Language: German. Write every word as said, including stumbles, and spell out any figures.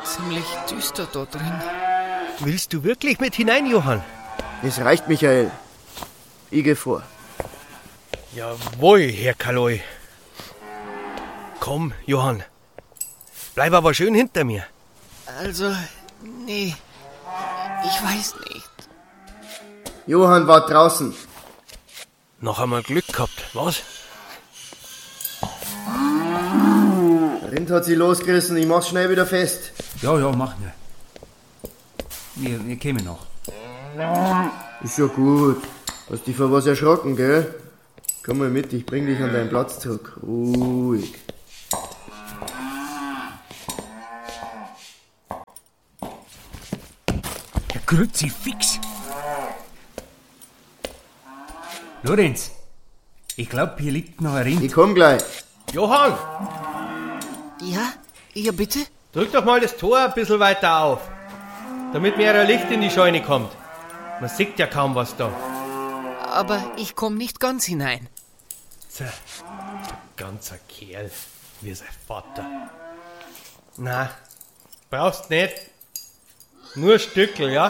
ziemlich düster da drin. Willst du wirklich mit hinein, Johann? Es reicht, Michael. Ich geh vor. Jawohl, Herr Kaloi. Komm, Johann. Bleib aber schön hinter mir. Also, nee, ich weiß nicht. Johann war draußen. Noch einmal Glück gehabt, was? Der Rind hat sie losgerissen, ich mach's schnell wieder fest. Ja, ja, mach wir. Wir, wir kämen noch. Ist ja gut. Hast dich vor was erschrocken, gell? Komm mal mit, ich bring dich an deinen Platz zurück. Ruhig. Der Kruzifix. Lorenz, ich glaub, hier liegt noch ein Rind. Ich komm gleich. Johann, Ja, ja bitte? drück doch mal das Tor ein bisschen weiter auf, damit mehr Licht in die Scheune kommt. Man sieht ja kaum was da. Aber ich komm nicht ganz hinein. So, ein ganzer Kerl, wie sein Vater. Na, brauchst nicht. Nur Stückel, ja?